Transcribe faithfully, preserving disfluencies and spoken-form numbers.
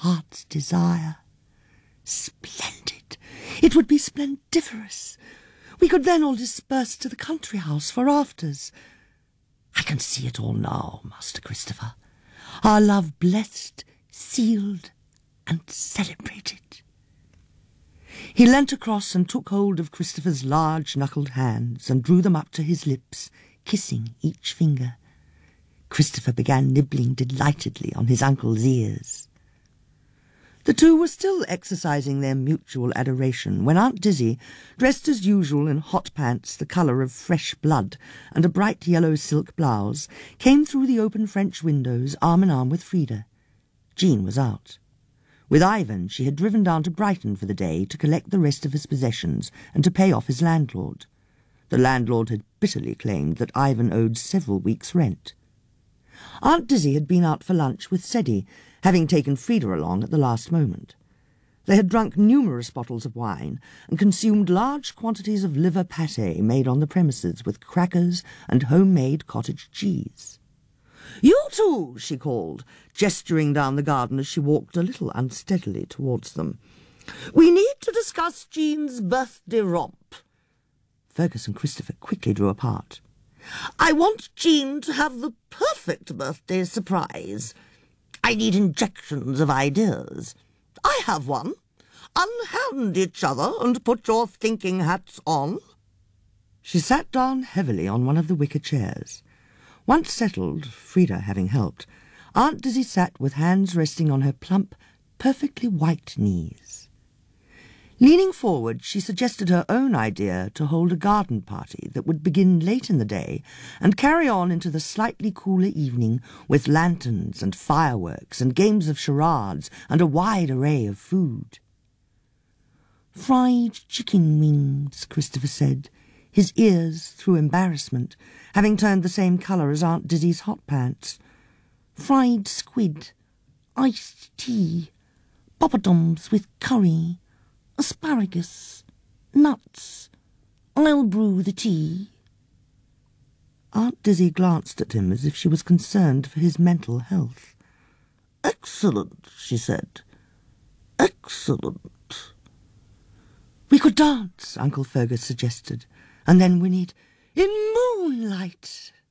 heart's desire. Splendid! It would be splendiferous. We could then all disperse to the country house for afters. I can see it all now, Master Christopher. Our love blessed, sealed, and celebrated. He leant across and took hold of Christopher's large knuckled hands and drew them up to his lips, kissing each finger. Christopher began nibbling delightedly on his uncle's ears. The two were still exercising their mutual adoration when Aunt Dizzy, dressed as usual in hot pants the colour of fresh blood and a bright yellow silk blouse, came through the open French windows arm in arm with Frida. Jean was out. With Ivan she had driven down to Brighton for the day to collect the rest of his possessions and to pay off his landlord. The landlord had bitterly claimed that Ivan owed several weeks' rent. Aunt Dizzy had been out for lunch with Seddy, having taken Frida along at the last moment. They had drunk numerous bottles of wine and consumed large quantities of liver pâté made on the premises with crackers and homemade cottage cheese. "You two," she called, gesturing down the garden as she walked a little unsteadily towards them. "We need to discuss Jean's birthday romp." Fergus and Christopher quickly drew apart. "I want Jean to have the perfect birthday surprise. I need injections of ideas. I have one. Unhand each other and put your thinking hats on." She sat down heavily on one of the wicker chairs. Once settled, Frida having helped, Aunt Dizzy sat with hands resting on her plump, perfectly white knees. Leaning forward, she suggested her own idea to hold a garden party that would begin late in the day and carry on into the slightly cooler evening with lanterns and fireworks and games of charades and a wide array of food. "Fried chicken wings," Christopher said, his ears, through embarrassment, having turned the same colour as Aunt Dizzy's hot pants. "Fried squid, iced tea, poppadoms with curry, asparagus, nuts. I'll brew the tea." Aunt Dizzy glanced at him as if she was concerned for his mental health. "Excellent," she said. "Excellent." "We could dance," Uncle Fergus suggested, and then whinnied, "In moonlight."